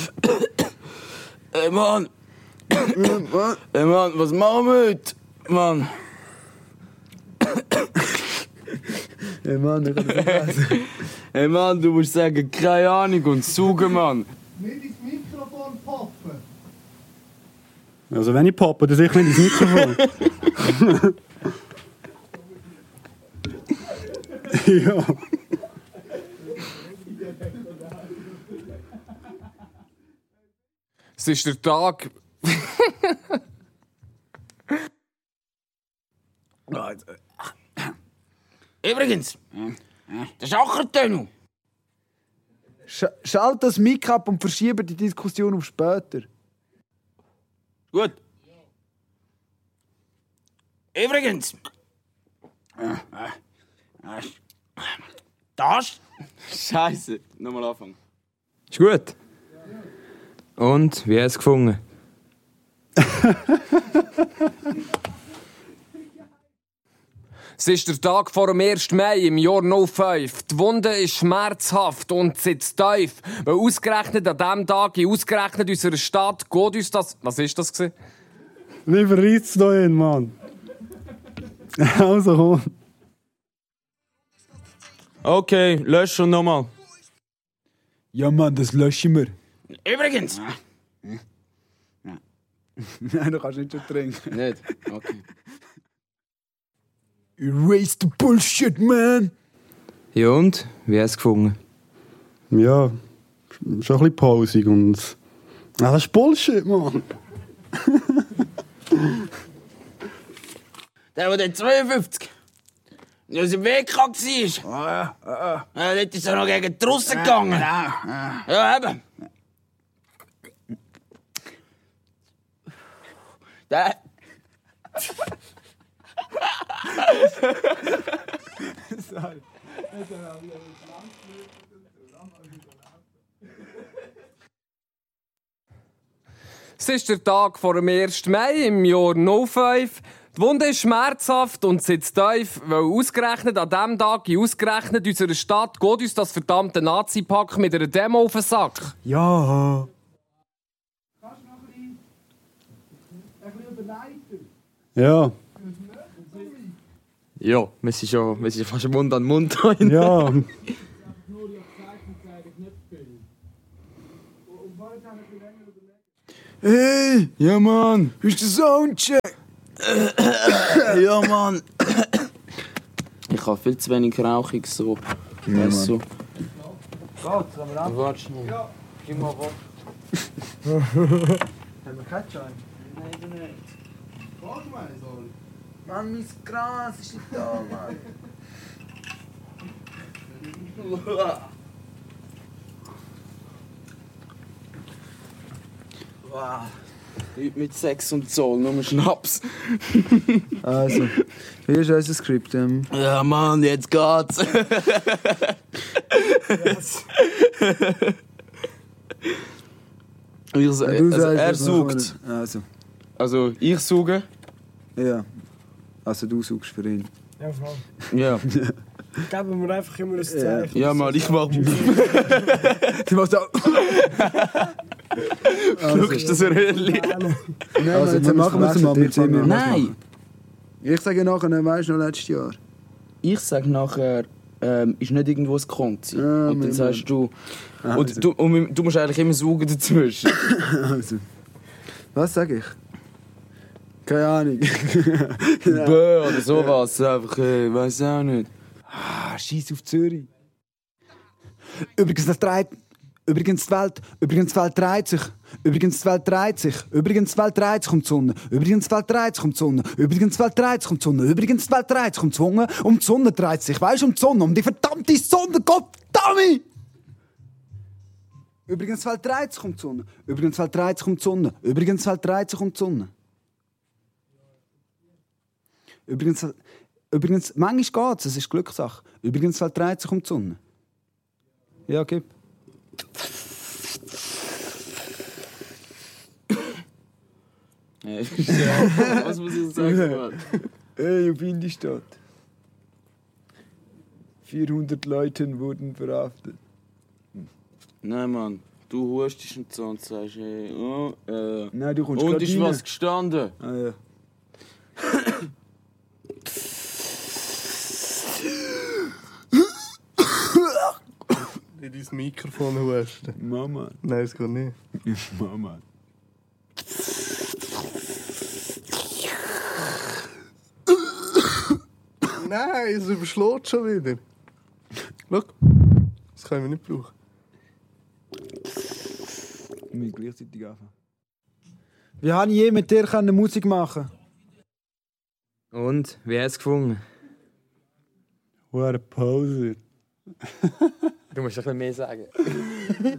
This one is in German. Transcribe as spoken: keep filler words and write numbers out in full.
Ey, Mann! Ey, Mann, was machen wir heute? Mann! Ey, Mann, ich kann das nicht lesen. Ey, Mann, du musst sagen, keine Ahnung und saugen, Mann! Nicht ins Mikrofon poppen! Also wenn ich poppe, dann sicher nicht ins Mikrofon. Ja. Es ist der Tag... Übrigens, der Schachertunnel. Sch Schalt das Mic ab und verschiebe die Diskussion auf später. Gut. Übrigens. Das? Scheiße. Nochmal anfangen. Ist gut. Und, wie hast du es gefunden? Es ist der Tag vor dem ersten Mai im Jahr null fünf. Die Wunde ist schmerzhaft und sitzt tief. Weil ausgerechnet an diesem Tag, in ausgerechnet unserer Stadt, geht uns das... Was ist das gewesen? Nicht verreizt da hin, Mann. Also komm. Okay, lösch schon nochmal. Ja, Mann, das löschen wir. Übrigens. Nein, du kannst nicht schon trinken. Nicht? Okay. Erase the bullshit, man! Ja und, wie hast du es gefunden? Ja, schon ein bisschen pausig und... Ah, das ist Bullshit, Mann! Der, der zweiundfünfzig aus dem Weg war. Ja, ja. Ja, dort ist er noch gegen die Russen gegangen. Ja, ja eben. Der... Es ist der Tag vor dem ersten Mai im Jahr null fünf. Die Wunde ist schmerzhaft und sitzt tief, weil ausgerechnet an diesem Tag, in ausgerechnet unserer Stadt, geht uns das verdammte Nazi-Pack mit einer Demo auf den Sack. Ja! Kannst du noch ein bisschen, ein bisschen überleiten? Ja! Ja, wir sind schon, wir sind fast Mund an Mund drin. Ja! Nur die Zeiten zeige ich nicht viel. Und vorher habe ich länger überlegt. Hey! Ja, Mann! Ist der Soundcheck? Ja, Mann. Ich habe viel zu wenig Rauchung, so. Ja, Weißt so. Geht's, haben wir ab? Warte schnell. Ja. Gib mal was. Haben wir keinen Schein? Nein, du nicht. Brauchst du mal so? Mann, mein Gras ist nicht da, Mann! Wow. Leute mit Sex und Zoll, nur Schnaps. Also, hier ist unser Skript. Ähm. Ja, Mann, jetzt geht's. Ich, also, Du sagst, er was sucht. machen wir? Also, Also, ich suche. ja. Also, du suchst für ihn. Ja, voll. Ja. Geben wir einfach immer ein Zeichen. Ja, Mann, ich mach. Du machst auch. Schluckst das Röhrli? Nein, Also, dann machen wir es mal mit ihm. Nein. Ich sage nachher, weißt du noch, letztes Jahr. Ich sag nachher, ähm, ist nicht irgendwo ein Konzi. Ja, und dann mein sagst du. Also. Und du, und du musst eigentlich immer saugen dazwischen. Also. Was sage ich? Keine Ahnung. Bö oder sowas. Einfach, äh, weiß auch nicht. Ah, scheiß auf Zürich. Übrigens, das dreht. Übrigens die Welt, übrigens die Welt dreht sich. Übrigens die Welt dreht sich. Übrigens die Welt dreht sich um die Sonne. Übrigens die Welt dreht sich um die Sonne. Übrigens die Welt dreht sich um die Sonne. Übrigens die Welt dreht sich um die Sonne. Um die Sonne dreht sich. Weißt du, um die Sonne. Um die verdammte Sonne. Gottverdammt! Übrigens die Welt dreht sich um die Sonne. Übrigens die Welt dreht sich um die Sonne. Übrigens die Welt dreht sich um die Sonne. Übrigens, übrigens manchmal geht es, es ist Glückssache. Übrigens die Welt dreht sich um die Sonne. Ja, gib. Ja, was muss ich sagen, Mann? Hey, auf Indistadt. vierhundert Leute wurden verhaftet. Nein, Mann. Du hustest und so und sagst, hey, oh, äh. Nein, du kommst Und grad ist rein. was gestanden? Ah, ja. In dein Mikrofon husten. Mama. Nein, das geht nicht. Mama. Nein, es überschlägt schon wieder. Schau, das können wir nicht brauchen. Wir müssen gleichzeitig anfangen. Wie habe ich je mit dir können Musik machen? Und? Wie hast du es gefunden? Hure Poser. Du musst ein bisschen mehr sagen.